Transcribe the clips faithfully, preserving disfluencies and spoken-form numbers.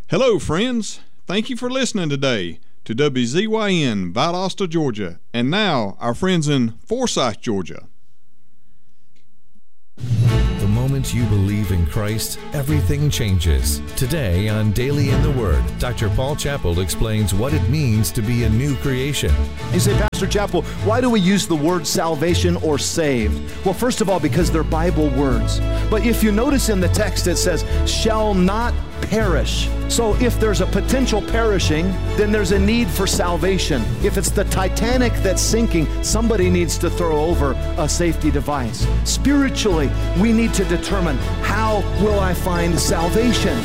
Hello, friends. Thank you for listening today to W Z Y N, Valdosta, Georgia, and now our friends in Forsyth, Georgia. The moment you believe in Christ, everything changes. Today on Daily in the Word, Doctor Paul Chappell explains what it means to be a new creation. You say, Pastor Chappell, why do we use the word salvation or saved? Well, first of all, because they're Bible words. But if you notice in the text, it says, shall not perish. So if there's a potential perishing, then there's a need for salvation. If it's the Titanic that's sinking, somebody needs to throw over a safety device. Spiritually, we need to determine, how will I find salvation?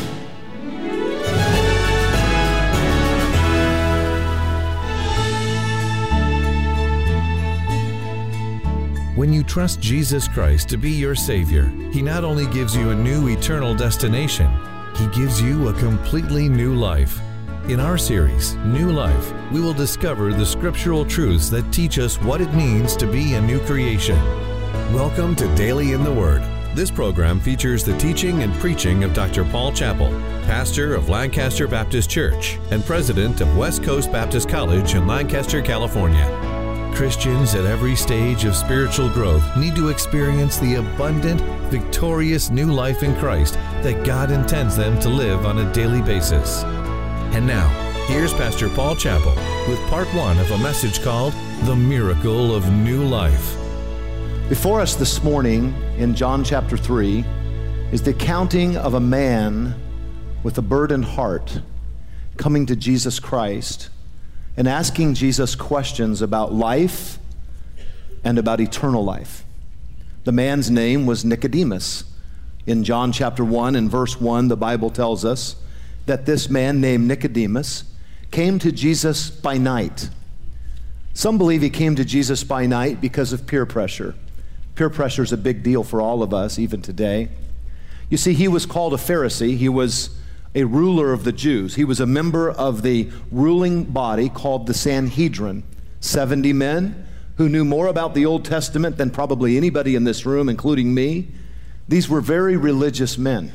When you trust Jesus Christ to be your Savior, He not only gives you a new eternal destination, He gives you a completely new life. In our series, New Life, we will discover the scriptural truths that teach us what it means to be a new creation. Welcome to Daily in the Word. This program features the teaching and preaching of Doctor Paul Chappell, pastor of Lancaster Baptist Church and president of West Coast Baptist College in Lancaster, California. Christians at every stage of spiritual growth need to experience the abundant, victorious new life in Christ that God intends them to live on a daily basis. And now, here's Pastor Paul Chappell with part one of a message called The Miracle of New Life. Before us this morning in John chapter three is the accounting of a man with a burdened heart coming to Jesus Christ and asking Jesus questions about life and about eternal life. The man's name was Nicodemus. In John chapter one and verse one, the Bible tells us that this man named Nicodemus came to Jesus by night. Some believe he came to Jesus by night because of peer pressure. Peer pressure is a big deal for all of us, even today. You see, he was called a Pharisee. He was a ruler of the Jews. He was a member of the ruling body called the Sanhedrin. seventy men who knew more about the Old Testament than probably anybody in this room, including me. These were very religious men.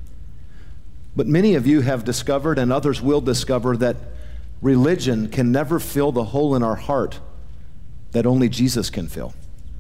But many of you have discovered, and others will discover, that religion can never fill the hole in our heart that only Jesus can fill.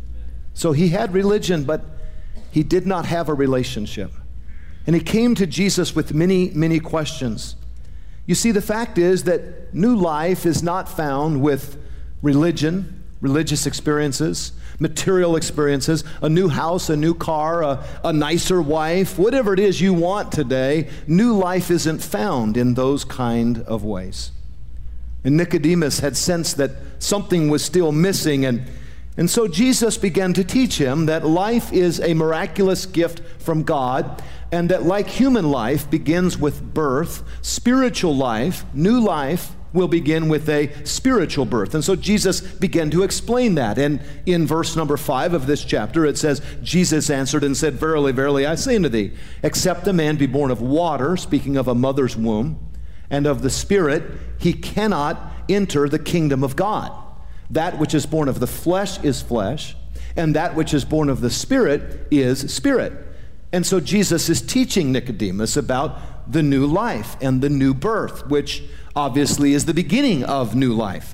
So he had religion, but he did not have a relationship. And he came to Jesus with many, many questions. You see, the fact is that new life is not found with religion, religious experiences, material experiences, a new house, a new car, a, a nicer wife, whatever it is you want today. New life isn't found in those kind of ways. And Nicodemus had sensed that something was still missing, and And so Jesus began to teach him that life is a miraculous gift from God, and that like human life begins with birth, spiritual life, new life, will begin with a spiritual birth. And so Jesus began to explain that. And in verse number five of this chapter, it says, Jesus answered and said, Verily, verily, I say unto thee, except a man be born of water, speaking of a mother's womb, and of the Spirit, he cannot enter the kingdom of God. That which is born of the flesh is flesh, and that which is born of the Spirit is spirit. And so Jesus is teaching Nicodemus about the new life and the new birth, which obviously is the beginning of new life.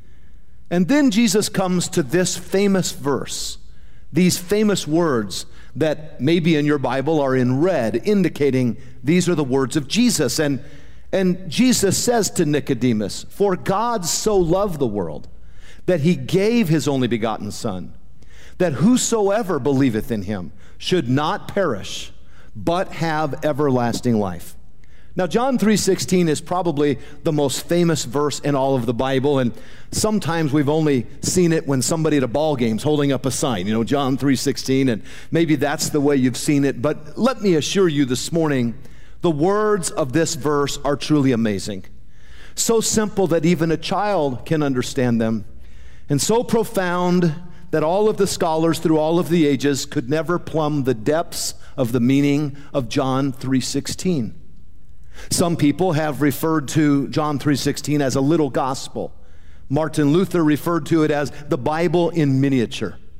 And then Jesus comes to this famous verse, these famous words that maybe in your Bible are in red, indicating these are the words of Jesus. And, and Jesus says to Nicodemus, For God so loved the world, that he gave his only begotten Son, that whosoever believeth in him should not perish, but have everlasting life. Now, John three sixteen is probably the most famous verse in all of the Bible, and sometimes we've only seen it when somebody at a ball game's holding up a sign, you know, John three sixteen, and maybe that's the way you've seen it. But let me assure you this morning, the words of this verse are truly amazing. So simple that even a child can understand them, and so profound that all of the scholars through all of the ages could never plumb the depths of the meaning of John three sixteen. Some people have referred to John three sixteen as a little gospel. Martin Luther referred to it as the Bible in miniature.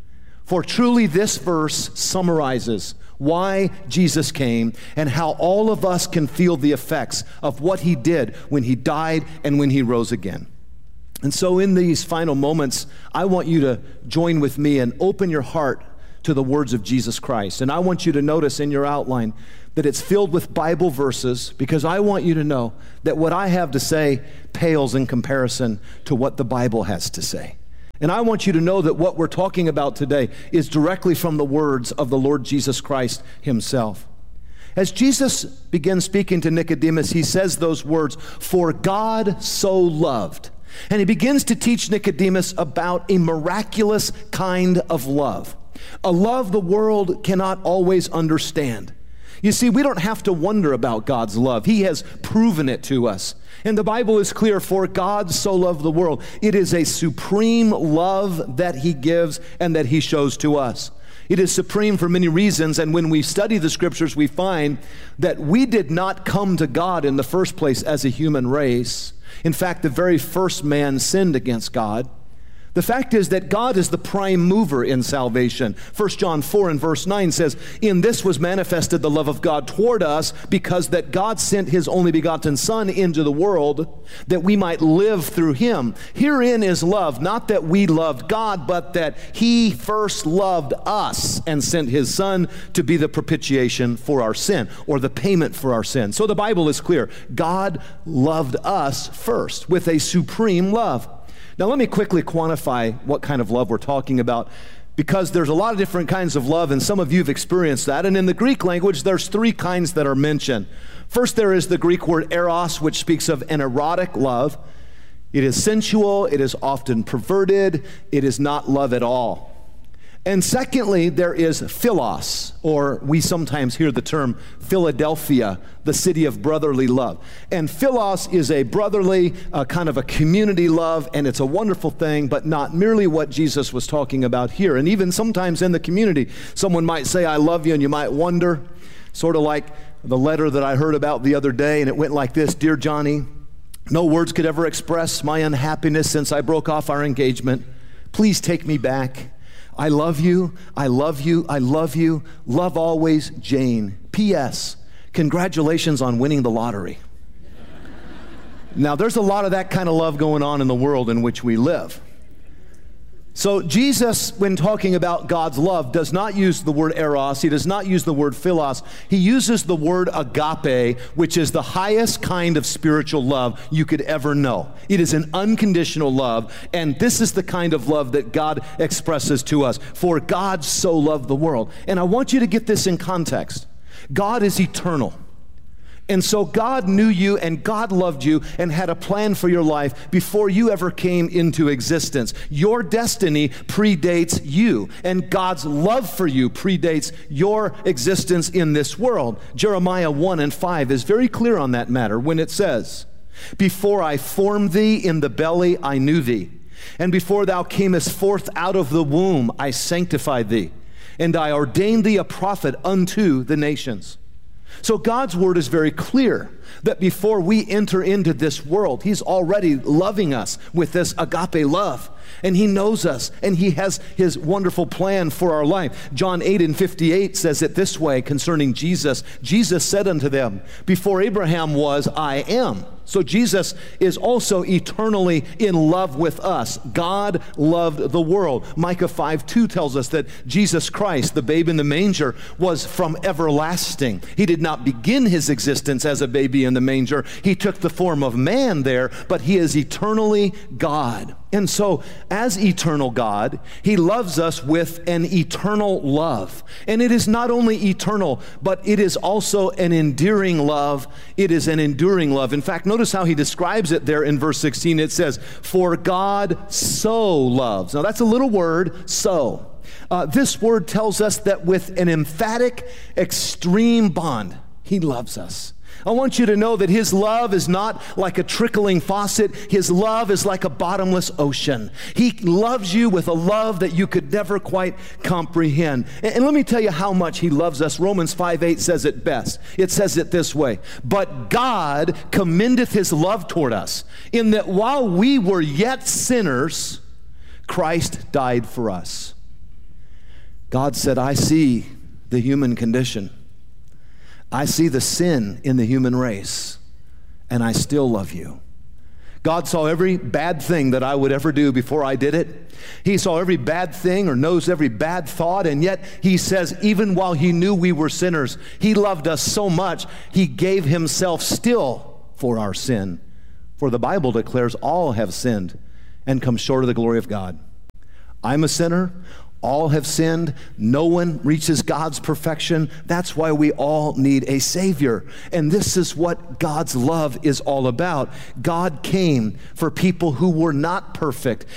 For truly this verse summarizes why Jesus came and how all of us can feel the effects of what he did when he died and when he rose again. And so in these final moments, I want you to join with me and open your heart to the words of Jesus Christ. And I want you to notice in your outline that it's filled with Bible verses, because I want you to know that what I have to say pales in comparison to what the Bible has to say. And I want you to know that what we're talking about today is directly from the words of the Lord Jesus Christ himself. As Jesus begins speaking to Nicodemus, he says those words, "For God so loved." And he begins to teach Nicodemus about a miraculous kind of love, a love the world cannot always understand. You see, we don't have to wonder about God's love. He has proven it to us. And the Bible is clear, for God so loved the world. It is a supreme love that he gives and that he shows to us. It is supreme for many reasons, and when we study the scriptures, we find that we did not come to God in the first place as a human race. In fact, the very first man sinned against God. The fact is that God is the prime mover in salvation. First John four and verse nine says, "In this was manifested the love of God toward us, because that God sent his only begotten Son into the world, that we might live through him. Herein is love, not that we loved God, but that he first loved us and sent his Son to be the propitiation for our sin," or the payment for our sin. So the Bible is clear. God loved us first with a supreme love. Now, let me quickly quantify what kind of love we're talking about, because there's a lot of different kinds of love, and some of you have experienced that. And in the Greek language, there's three kinds that are mentioned. First, there is the Greek word eros, which speaks of an erotic love. It is sensual, it is often perverted, it is not love at all. And secondly, there is philos, or we sometimes hear the term Philadelphia, the city of brotherly love. And philos is a brotherly, uh, kind of a community love, and it's a wonderful thing, but not merely what Jesus was talking about here. And even sometimes in the community, someone might say, "I love you," and you might wonder, sort of like the letter that I heard about the other day, and it went like this: "Dear Johnny, no words could ever express my unhappiness since I broke off our engagement. Please take me back. I love you, I love you, I love you. Love always, Jane. P S. Congratulations on winning the lottery." Now, there's a lot of that kind of love going on in the world in which we live. So Jesus, when talking about God's love, does not use the word eros. He does not use the word philos. He uses the word agape, which is the highest kind of spiritual love you could ever know. It is an unconditional love, and this is the kind of love that God expresses to us. For God so loved the world. And I want you to get this in context. God is eternal. And so God knew you, and God loved you and had a plan for your life before you ever came into existence. Your destiny predates you, and God's love for you predates your existence in this world. Jeremiah one and five is very clear on that matter when it says, "Before I formed thee in the belly, I knew thee. And before thou camest forth out of the womb, I sanctified thee. And I ordained thee a prophet unto the nations." So God's word is very clear that before we enter into this world, he's already loving us with this agape love. And he knows us, and he has his wonderful plan for our life. John eight and fifty-eight says it this way concerning Jesus. Jesus said unto them, "Before Abraham was, I am." So Jesus is also eternally in love with us. God loved the world. Micah five two tells us that Jesus Christ, the babe in the manger, was from everlasting. He did not begin his existence as a baby in the manger. He took the form of man there, but he is eternally God. And so, as eternal God, he loves us with an eternal love. And it is not only eternal, but it is also an endearing love. It is an enduring love. In fact, notice how he describes it there in verse sixteen. It says, "For God so loves." Now, that's a little word, so. Uh, this word tells us that with an emphatic, extreme bond, he loves us. I want you to know that his love is not like a trickling faucet. His love is like a bottomless ocean. He loves you with a love that you could never quite comprehend. And, and let me tell you how much he loves us. Romans five eight says it best. It says it this way: "But God commendeth his love toward us, in that while we were yet sinners, Christ died for us." God said, I see the human condition. I see the sin in the human race, and I still love you. God saw every bad thing that I would ever do before I did it. He saw every bad thing or knows every bad thought, and yet he says, even while he knew we were sinners, he loved us so much, he gave himself still for our sin. For the Bible declares all have sinned and come short of the glory of God. I'm a sinner. All have sinned. No one reaches God's perfection. That's why we all need a Savior. And this is what God's love is all about. God came for people who were not perfect.